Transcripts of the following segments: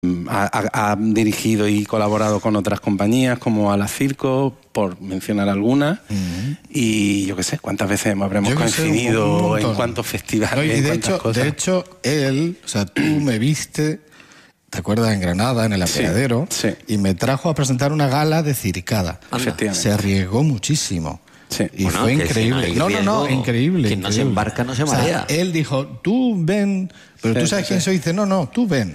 Ha dirigido y colaborado con otras compañías como Ala Circo, por mencionar algunas, y yo qué sé, cuántas veces habremos coincidido, en cuántos festivales, no, y en cuántas cosas. De hecho, él, o sea, tú me viste, ¿te acuerdas? En Granada, en el Apeadero, sí. Y me trajo a presentar una gala de Circada. Efectivamente. Se arriesgó muchísimo. Sí. Y fue increíble. Si no, Increíble. Quien no se embarca no se marea. O sea, él dijo, tú ven, pero tú sabes quién soy. Dice, no, tú ven.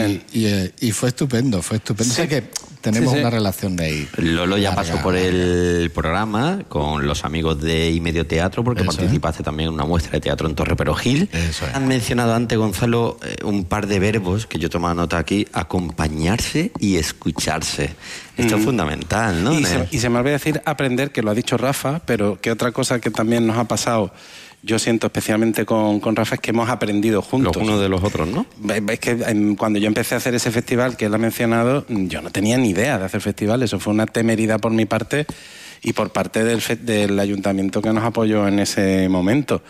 Y fue estupendo, Sí. O sea que tenemos una relación de ahí. Lolo ya pasó por el programa con los amigos de Y Medio Teatro, porque participaste también en una muestra de teatro en Torre Perogil. Han mencionado antes, Gonzalo, un par de verbos que yo he tomado nota aquí: acompañarse y escucharse. Esto es fundamental, ¿no? Y se me olvidó decir aprender, que lo ha dicho Rafa, pero que otra cosa que también nos ha pasado, yo siento especialmente con Rafa, es que hemos aprendido juntos. Los unos de los otros, ¿no? Es que cuando yo empecé a hacer ese festival que él ha mencionado, yo no tenía ni idea de hacer festival. Eso fue una temeridad por mi parte y por parte del ayuntamiento que nos apoyó en ese momento.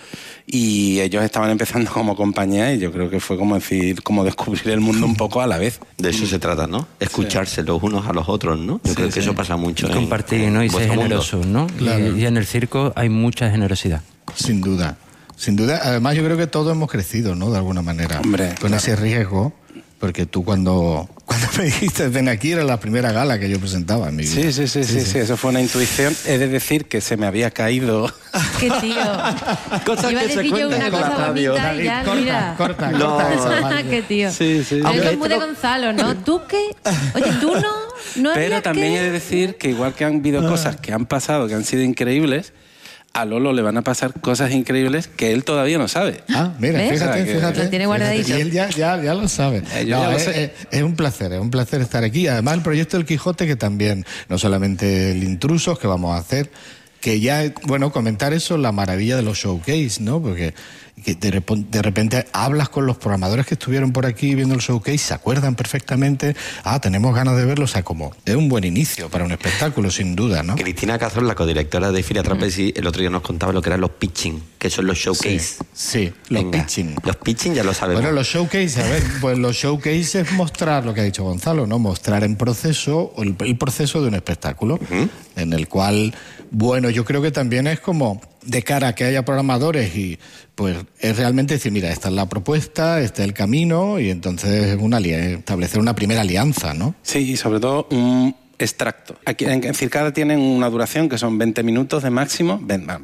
Y ellos estaban empezando como compañía y yo creo que fue como descubrir el mundo un poco a la vez. De eso se trata, ¿no? Escucharse los unos a los otros, ¿no? Yo creo que eso pasa mucho. Y compartir, ¿no? Y ser generosos, ¿no? Claro. Y en el circo hay mucha generosidad. Sin duda. Además, yo creo que todos hemos crecido, ¿no? De alguna manera. Hombre, con ese riesgo, porque tú cuando me dijiste ven aquí, era la primera gala que yo presentaba en mi vida. Sí, eso fue una intuición. He de decir que se me había caído. ¡Qué tío! Cosas iba a que se decir yo cuentan una en la cosa radio. bonita y ya, mira. Corta eso, vale. ¡Qué tío! Sí. Aunque es muy de Gonzalo, ¿no? ¿Tú qué? Oye, tú no Pero también he de decir que igual que han habido cosas que han pasado, que han sido increíbles, a Lolo le van a pasar cosas increíbles que él todavía no sabe. Ah, mira, ¿ves? fíjate. Lo tiene guardadito. Y él ya lo sabe. Yo ya lo sé. Es un placer estar aquí. Además, el proyecto del Quijote, que también, no solamente el Intrusos que vamos a hacer, que ya, comentar eso, la maravilla de los showcase, ¿no? Porque que de repente hablas con los programadores que estuvieron por aquí viendo el showcase, se acuerdan perfectamente, tenemos ganas de verlo, o sea, como es un buen inicio para un espectáculo, sin duda, ¿no? Cristina Cazorla, la codirectora de Filia Trapezi, el otro día nos contaba lo que eran los pitching, que son los showcase. Sí, los pitching. Los pitching ya lo sabemos. Bueno, los showcase, pues los showcase es mostrar lo que ha dicho Gonzalo, ¿no? Mostrar en proceso, el proceso de un espectáculo, en el cual, yo creo que también es como de cara a que haya programadores y pues es realmente decir, mira, esta es la propuesta, este es el camino y entonces establecer una primera alianza, ¿no? Sí, y sobre todo un extracto. Aquí en Circada tienen una duración que son 20 minutos de máximo,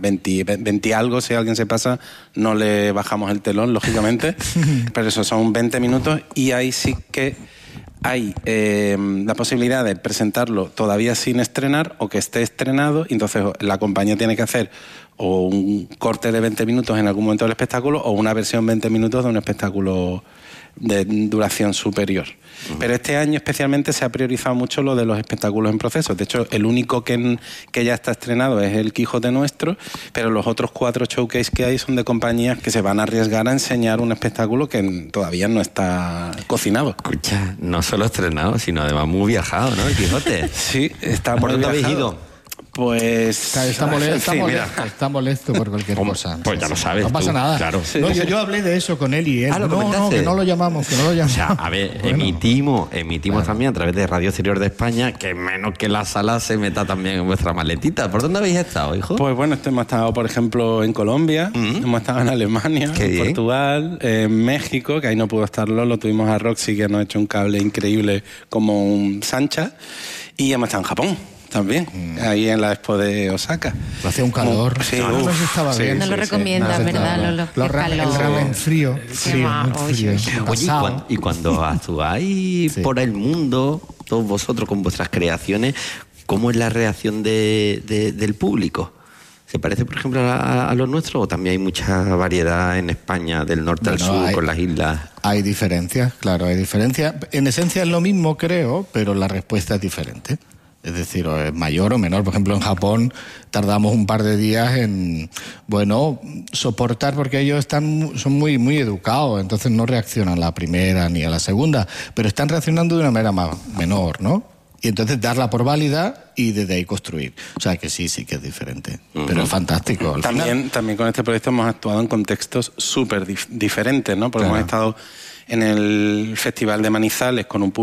20 algo, si alguien se pasa no le bajamos el telón, lógicamente, pero eso son 20 minutos y ahí sí que hay la posibilidad de presentarlo todavía sin estrenar o que esté estrenado, y entonces la compañía tiene que hacer o un corte de 20 minutos en algún momento del espectáculo o una versión 20 minutos de un espectáculo de duración superior. Pero este año especialmente se ha priorizado mucho lo de los espectáculos en proceso. De hecho, el único que ya está estrenado es el Quijote nuestro, pero los otros 4 showcase que hay son de compañías que se van a arriesgar a enseñar un espectáculo que todavía no está cocinado. Escucha, no solo estrenado, sino además muy viajado, ¿no? El Quijote. Sí, está ¿Por muy dónde habéis viajado. ido? Pues Está molesto por cualquier cosa. Pues ya lo sabes. No pasa nada. Claro. No, yo hablé de eso con él y él. ¿lo comentaste? Que no lo llamamos. O sea, a ver, emitimos también a través de Radio Exterior de España, que menos que la sala se meta también en vuestra maletita. ¿Por dónde habéis estado, hijo? Pues bueno, hemos estado, por ejemplo, en Colombia, hemos estado en Alemania, en Portugal, en México, que ahí no pudo estar Lolo, tuvimos a Roxy, que nos ha hecho un cable increíble como un Sancha, y hemos estado en Japón también, ahí en la Expo de Osaka. Hacía un calor. Sí, no se estaba bien. No lo recomiendas, ¿verdad, Lolo? El ramen frío. Muy frío. Oye, y cuando actuáis por el mundo, todos vosotros con vuestras creaciones, ¿cómo es la reacción del público? ¿Se parece, por ejemplo, a los nuestros o también hay mucha variedad en España, del norte al sur, con las islas? Hay diferencias, claro, hay diferencias. En esencia es lo mismo, creo, pero la respuesta es diferente. Es decir, o es mayor o menor. Por ejemplo, en Japón tardamos un par de días en, soportar, porque ellos son muy, muy educados, entonces no reaccionan a la primera ni a la segunda, pero están reaccionando de una manera menor, ¿no? Y entonces darla por válida y desde ahí construir. O sea que sí que es diferente. Pero es fantástico. También con este proyecto hemos actuado en contextos súper diferentes, ¿no? Porque hemos estado en el Festival de Manizales con un público